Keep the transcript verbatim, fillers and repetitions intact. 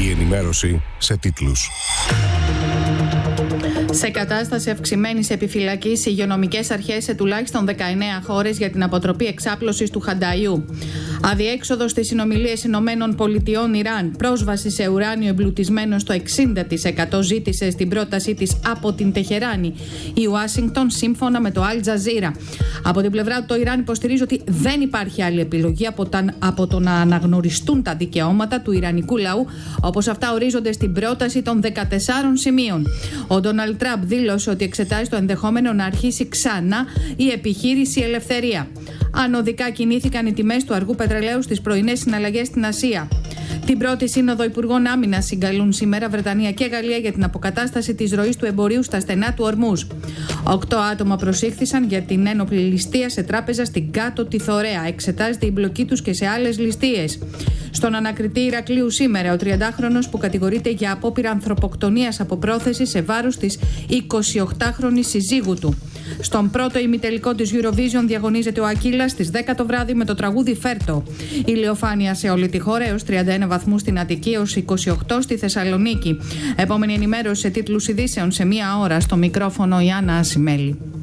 Η ενημέρωση σε τίτλους. Σε κατάσταση αυξημένης επιφυλακής, οι υγειονομικές αρχές σε τουλάχιστον δεκαεννέα χώρες για την αποτροπή εξάπλωσης του Χανταϊού. Αδιέξοδο στις συνομιλίες Ηνωμένων Πολιτειών Ιράν. Πρόσβαση σε ουράνιο εμπλουτισμένο στο εξήντα τοις εκατό ζήτησε στην πρότασή της από την Τεχεράνη η Ουάσιγκτον, σύμφωνα με το Αλ Τζαζίρα. Από την πλευρά του, το Ιράν υποστηρίζει ότι δεν υπάρχει άλλη επιλογή από, τα, από το να αναγνωριστούν τα δικαιώματα του ιρανικού λαού, όπως αυτά ορίζονται στην πρόταση των δεκατεσσάρων σημείων. Ο Ντόναλντ Τραμπ δήλωσε ότι εξετάζει το ενδεχόμενο να αρχίσει ξανά η επιχείρηση Ελευθερία. Ανωδικά κινήθηκαν οι τιμές του αργού πετρελαίου στις πρωινές συναλλαγές στην Ασία. Την πρώτη σύνοδο Υπουργών Άμυνας συγκαλούν σήμερα Βρετανία και Γαλλία για την αποκατάσταση της ροής του εμπορίου στα στενά του Ορμούζ. Οκτώ άτομα προσήχθησαν για την ένοπλη ληστεία σε τράπεζα στην Κάτω τη Θωρέα. Εξετάζεται η μπλοκή τους και σε άλλες ληστείες. Στον ανακριτή Ηρακλείου σήμερα, ο τριαντάχρονος που κατηγορείται για απόπειρα ανθρωποκτονίας από πρόθεση σε βάρος της εικοσιοκτάχρονης συζύγου του. Στον πρώτο ημιτελικό της Eurovision διαγωνίζεται ο Ακύλας στις δέκα το βράδυ με το τραγούδι Φέρτο. Η ηλιοφάνεια σε όλη τη χώρα έως τριάντα ένα βαθμούς στην Αττική, έως είκοσι οκτώ στη Θεσσαλονίκη. Επόμενη ενημέρωση σε τίτλους ειδήσεων σε μία ώρα. Στο μικρόφωνο η Άννα Ασημέλη.